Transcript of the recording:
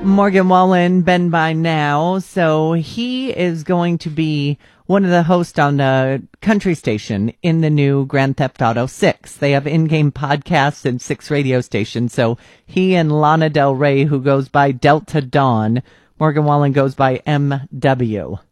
Morgan Wallen been by now, so he is going to be one of the hosts on the country station in the new Grand Theft Auto 6. They have in-game podcasts and 6 radio stations, so he and Lana Del Rey, who goes by Delta Dawn, Morgan Wallen goes by MW.